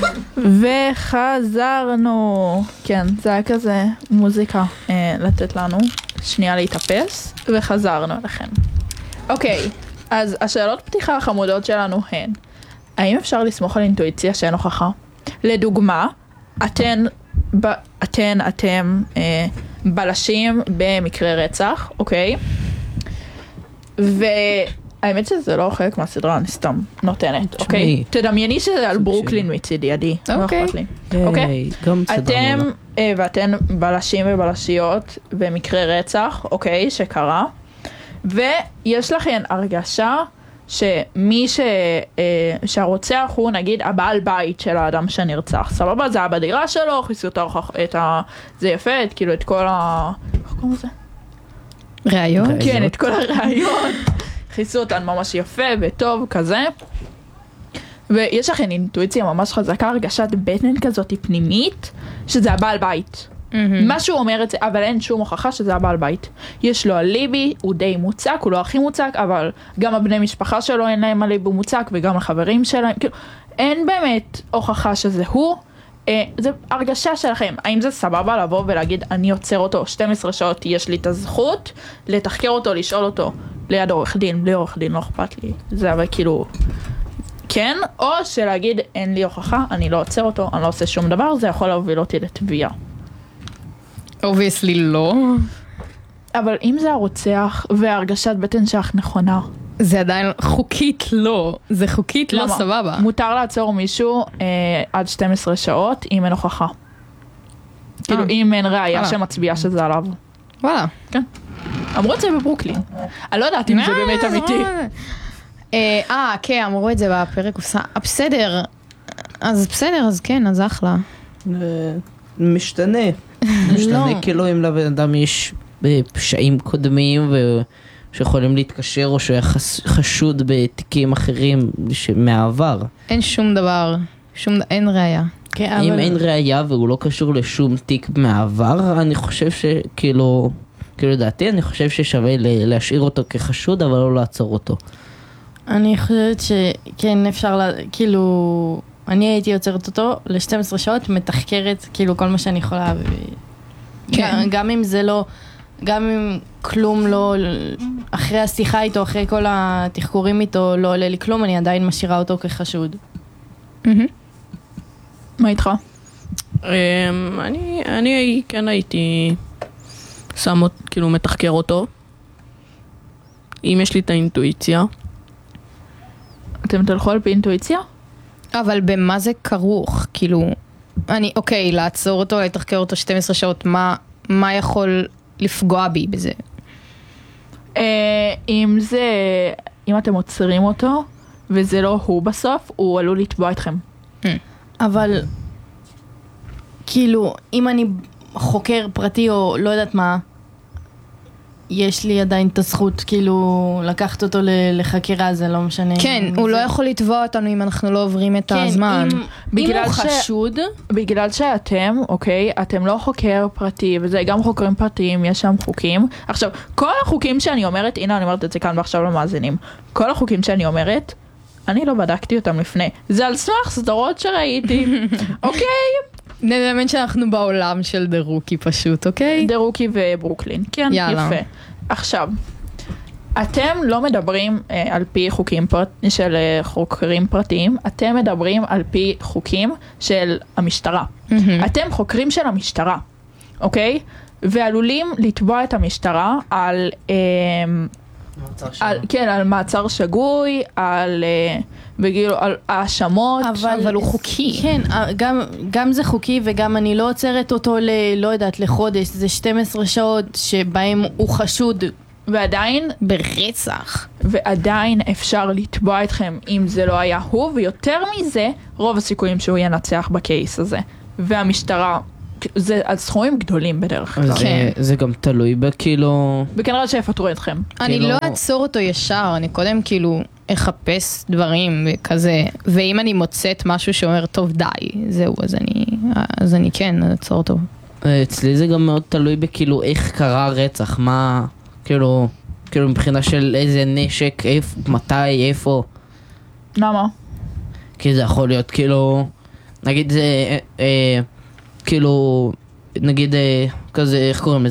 וחזרנו. כן, זה היה כזה מוזיקה לתת לנו שנייה להתאפס, וחזרנו אליכם. אוקיי, אז השאלות פתיחה החמודות שלנו הן, האם אפשר לסמוך על אינטואיציה שאין הוכחה? לדוגמה, אתם בלשים במקרה רצח, אוקיי? והאמת שזה לא חלק מהסדרה, אני סתם נותנת, אוקיי? תדמייני שזה על ברוקלין מצידי, עדי. אוקיי. אוקיי? ואתם בלשים ובלשיות במקרה רצח, אוקיי? שקרה. ויש לכם הרגשה שמי שהרוצח הוא נגיד הבעל בית של האדם שנרצח. סבבה, זה היה בדירה שלו, כיסו זה יפה, כאילו את כל איך קוראים לזה? ראיות? כן, את כל הראיות. כיסו אותן ממש יפה וטוב כזה. ויש לכם אינטואיציה ממש חזקה, הרגשת בטן כזאת פנימית, שזה הבעל בית. משהו אומר את זה, אבל אין שום הוכחה שזה הבעל בית. יש לו אליבי, הוא די מוצק, הוא לא הכי מוצק, אבל גם הבני משפחה שלו אין להם אליבי מוצק, וגם החברים שלהם, כאילו, אין באמת הוכחה שזה הוא. זה הרגשה שלכם, האם זה סבבה לבוא ולהגיד, אני עוצר אותו 12 שעות, יש לי את הזכות, לתחקר אותו, לשאול אותו, ליד עורך דין, בלי עורך דין, לא אכפת לי. זה אבל כאילו, כן, או שלהגיד, אין לי הוכחה, אני לא עוצר אותו, אני לא עושה שום דבר, זה יכול להוביל אותי לתביעה. obviously לא. אבל אם זה הרוצח והרגשת בטן שלך נכונה, זה עדיין חוקית לא, זה חוקית לא סבבה. מותר לעצור מישהו עד 12 שעות אם אין הוכחה. כאילו אם אין ראיה שמצביעה שזה עליו. וואלה. כן. אמרו את זה בברוקלין. אני לא יודעת אם זה באמת אמיתי. כן, אמרו את זה בפרק. בסדר. אז כן, אז אחלה. משתנה כאילו אם לבן אדם יש פשעים קודמים שיכולים להתקשר או שהוא היה חשוד בתיקים אחרים מהעבר. אין שום דבר, אין ראיה. אם אין ראיה והוא לא קשור לשום תיק מהעבר, אני חושב שכאילו דעתי, אני חושב ששווה להשאיר אותו כחשוד אבל לא לעצור אותו. אני חושבת שכן אפשר, כאילו אני הייתי יוצרת אותו ל-12 שעות, מתחקרת כאילו כל מה שאני יכולה, גם אם זה לא, גם אם כלום לא, אחרי השיחה איתו, אחרי כל התחקורים איתו לא עולה לי כלום, אני עדיין משאירה אותו כחשוד. מה איתך? אני כן הייתי שם כאילו מתחקר אותו, אם יש לי את האינטואיציה. אתם תלכו על פי אינטואיציה? אבל במה זה כרוך? כאילו, אוקיי, לעצור אותו, לתחקר אותו 12 שעות, מה יכול לפגוע בי בזה? אם אתם עוצרים אותו, וזה לא הוא בסוף, הוא עלול לתבוע אתכם. אבל, כאילו, אם אני חוקר פרטי או לא יודעת מה, יש לי עדיין את הזכות, כאילו, לקחת אותו לחקירה, זה לא משנה. כן, הוא לא יכול לתבוע אותנו אם אנחנו לא עוברים את הזמן. אם הוא חשוד. בגלל שאתם, אוקיי, אתם לא חוקר פרטי, וזה גם חוקרים פרטיים, יש שם חוקים. עכשיו, כל החוקים שאני אומרת, הנה אני אומרת את זה כאן ועכשיו למאזינים, כל החוקים שאני אומרת, אני לא בדקתי אותם לפני. זה על סמך סדרות שראיתי, אוקיי? נדמיין שאנחנו בעולם של דרוקי פשוט, אוקיי? דרוקי וברוקלין, כן, יפה. עכשיו, אתם לא מדברים על פי חוקים של חוקרים פרטיים, אתם מדברים על פי חוקים של המשטרה. אתם חוקרים של המשטרה, אוקיי? ועלולים לתבוע את המשטרה על מעצר שגוי, על האשמות. אבל הוא חוקי. כן, גם זה חוקי וגם אני לא עוצרת אותו לא יודעת, לחודש. זה 12 שעות שבהם הוא חשוד. ועדיין ברצח. ועדיין אפשר לתבוע אתכם אם זה לא היה הוא, ויותר מזה, רוב הסיכויים שהוא ינצח בקייס הזה. והמשטרה, זה על סכומים גדולים בדרך כלל. זה גם תלוי בכאילו... וכנראה שיפטרו אתכם. אני לא אעצור אותו ישר, אני קודם כאילו אחפש דברים וכזה, ואם אני מוצאת משהו שאומר טוב די, זהו, אז אני כן אעצור אותו. אצלי זה גם מאוד תלוי בכאילו איך קרה רצח, מה, כאילו מבחינה של איזה נשק, איפה, מתי, איפה. למה? כי זה יכול להיות כאילו... נגיד זה, כאילו, נגיד כזה, איך קוראים לזה?